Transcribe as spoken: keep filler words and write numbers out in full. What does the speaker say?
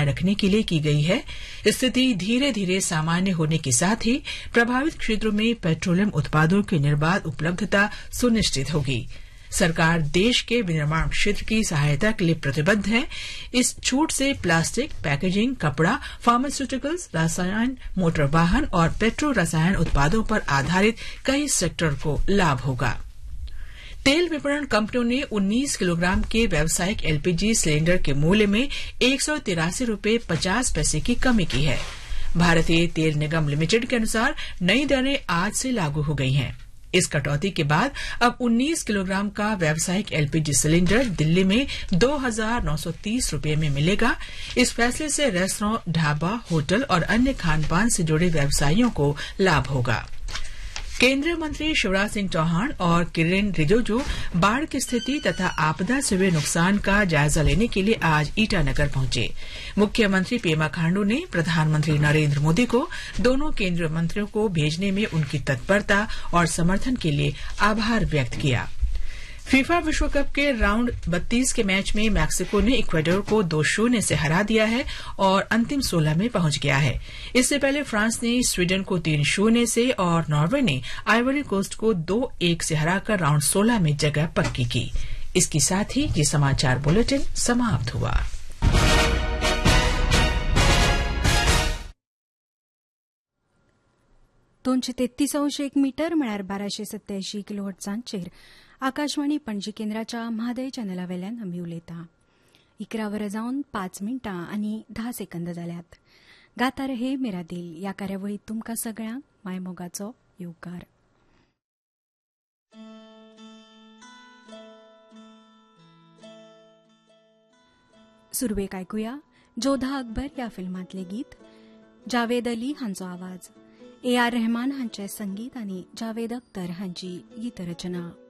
बनाए रखने के लिए की गई है। स्थिति धीरे धीरे सामान्य होने के साथ ही प्रभावित क्षेत्रों में पेट्रोलियम उत्पादों की निर्बाध उपलब्धता सुनिश्चित होगी। सरकार देश के विनिर्माण क्षेत्र की सहायता के लिए प्रतिबद्ध है। इस छूट से प्लास्टिक, पैकेजिंग, कपड़ा, फार्मास्यूटिकल्स, रसायन, मोटर वाहन और पेट्रो रसायन उत्पादों पर आधारित कई सेक्टर को लाभ होगा। तेल विपणन कंपनियों ने उन्नीस किलोग्राम के व्यावसायिक एलपीजी सिलेंडर के मूल्य में एक सौ तिरासी रूपये पचास पैसे की कमी की है। भारतीय तेल निगम लिमिटेड के अनुसार नई दरें आज से लागू हो गई हैं। इस कटौती के बाद अब उन्नीस किलोग्राम का व्यावसायिक एलपीजी सिलेंडर दिल्ली में दो हजार नौ सौ तीस रूपये में मिलेगा। इस फैसले से रेस्तरां, ढाबा, होटल और अन्य खानपान से जुड़े व्यवसायियों को लाभ होगा। केंद्रीय मंत्री शिवराज सिंह चौहान और किरेन रिजिजू बाढ़ की स्थिति तथा आपदा से हुए नुकसान का जायजा लेने के लिए आज ईटानगर पहुंचे। मुख्यमंत्री पेमा खांडू ने प्रधानमंत्री नरेंद्र मोदी को दोनों केंद्रीय मंत्रियों को भेजने में उनकी तत्परता और समर्थन के लिए आभार व्यक्त किया। फीफा विश्व कप के राउंड बत्तीस के मैच में मैक्सिको ने इक्वाडोर को दो शून्य से हरा दिया है और अंतिम सोलह में पहुंच गया है। इससे पहले फ्रांस ने स्वीडन को तीन शून्य से और नॉर्वे ने आइवरी कोस्ट को दो एक से हराकर राउंड सोलह में जगह पक्की की। इसके साथ ही ये समाचार बुलेटिन समाप्त हुआ। दोनशे तेत्तीस अंश एक मीटर म्हळ्यार बाराशे सत्यायंशी किलोहर्ट्जांचेर आकाशवाणी पणजी केंद्राच्या म्हादय चॅनलावेल्यान आमी उलयता। इकरा वरां जावन पाच मिनटां आनी धा सेकंद जाल्यात। गाता रहे मेरा दिल ह्या कार्यावळीत तुमकां सगळ्यांक मायमोगाचो येवकार। सुरवेक आयकुया जोधा अकबर ह्या फिल्मांतलें गीत। जावेद अली हांचो आवाज, ए आर रहमान हांचें संगीत आनी जावेद अख्तर हांची गीतरचना।